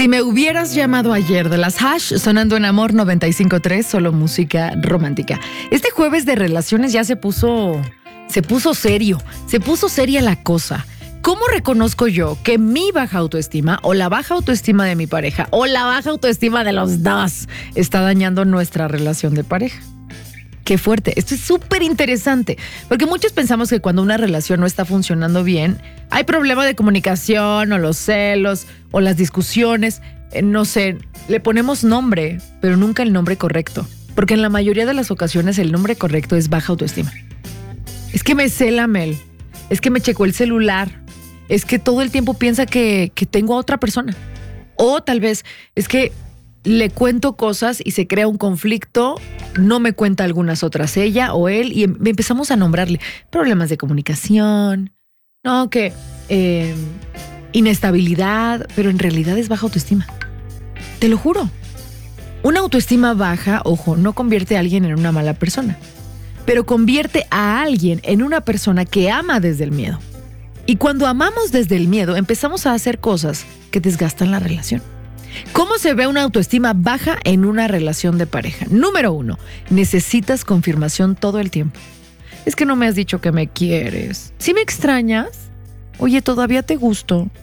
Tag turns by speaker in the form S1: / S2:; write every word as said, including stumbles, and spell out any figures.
S1: Si me hubieras llamado ayer, de las Hash, sonando en Amor noventa y cinco punto tres, solo música romántica. Este jueves de relaciones ya se puso, se puso serio, se puso seria la cosa. ¿Cómo reconozco yo que mi baja autoestima o la baja autoestima de mi pareja o la baja autoestima de los dos está dañando nuestra relación de pareja? Qué fuerte. Esto es súper interesante, porque muchos pensamos que cuando una relación no está funcionando bien, hay problema de comunicación o los celos o las discusiones. Eh, no sé, le ponemos nombre, pero nunca el nombre correcto. Porque en la mayoría de las ocasiones el nombre correcto es baja autoestima. Es que me cela Mel, es que me checó el celular, es que todo el tiempo piensa que, que tengo a otra persona. O tal vez es que le cuento cosas y se crea un conflicto, no me cuenta algunas otras ella o él y em- empezamos a nombrarle problemas de comunicación, no, que eh, inestabilidad, pero en realidad es baja autoestima. Te lo juro. Una autoestima baja, ojo, no convierte a alguien en una mala persona, pero convierte a alguien en una persona que ama desde el miedo. Y cuando amamos desde el miedo, empezamos a hacer cosas que desgastan la relación. ¿Cómo se ve una autoestima baja en una relación de pareja? Número uno, necesitas confirmación todo el tiempo. Es que no me has dicho que me quieres. ¿Sí me extrañas? Oye, ¿todavía te gusto?